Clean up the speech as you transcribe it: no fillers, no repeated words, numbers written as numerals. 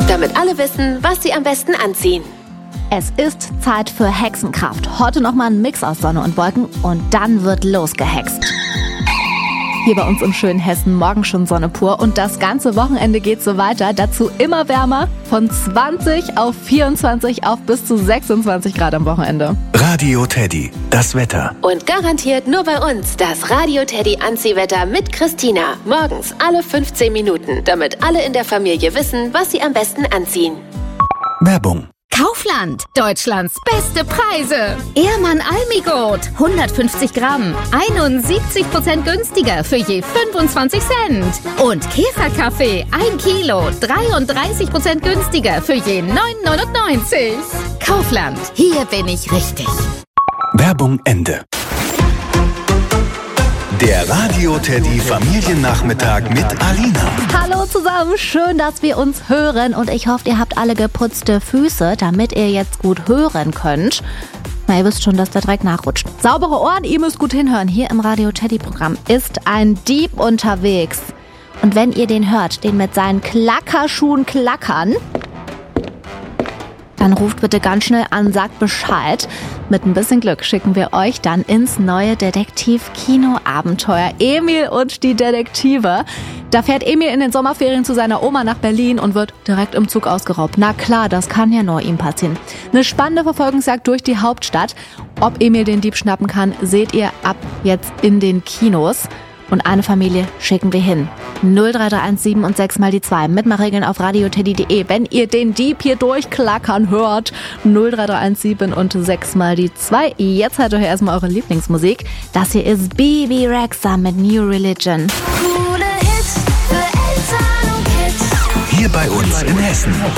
damit alle wissen, was sie am besten anziehen. Es ist Zeit für Hexenkraft. Heute nochmal ein Mix aus Sonne und Wolken und dann wird losgehext. Hier bei uns im schönen Hessen morgen schon Sonne pur und das ganze Wochenende geht so weiter. Dazu immer wärmer, von 20 auf 24 auf bis zu 26 Grad am Wochenende. Radio Teddy, das Wetter. Und garantiert nur bei uns das Radio Teddy Anziehwetter mit Christina. Morgens alle 15 Minuten, damit alle in der Familie wissen, was sie am besten anziehen. Werbung. Kaufland, Deutschlands beste Preise. Ehrmann Almigold, 150 Gramm, 71% günstiger für je 25 Cent. Und Käferkaffee, 1 Kilo, 33% günstiger für je 9,99. Kaufland, hier bin ich richtig. Werbung Ende. Der Radio Teddy Familiennachmittag mit Alina. Hallo zusammen, schön, dass wir uns hören und ich hoffe, ihr habt alle geputzte Füße, damit ihr jetzt gut hören könnt. Na, ihr wisst schon, dass der Dreck nachrutscht. Saubere Ohren, ihr müsst gut hinhören. Hier im Radio Teddy Programm ist ein Dieb unterwegs. Und wenn ihr den hört, den mit seinen Klackerschuhen klackern, dann ruft bitte ganz schnell an, sagt Bescheid. Mit ein bisschen Glück schicken wir euch dann ins neue Detektiv-Kino-Abenteuer Emil und die Detektive. Da fährt Emil in den Sommerferien zu seiner Oma nach Berlin und wird direkt im Zug ausgeraubt. Na klar, das kann ja nur ihm passieren. Eine spannende Verfolgungsjagd durch die Hauptstadt. Ob Emil den Dieb schnappen kann, seht ihr ab jetzt in den Kinos. Und eine Familie schicken wir hin. 03317 und 6 mal die 2. Mitmachregeln auf radioteddy.de. Wenn ihr den Dieb hier durchklackern hört. 03317 und 6 mal die 2. Jetzt hört euch erstmal eure Lieblingsmusik. Das hier ist Bebe Rexha mit New Religion. Coole Hits für Eltern und Kids. Hier bei uns in Hessen.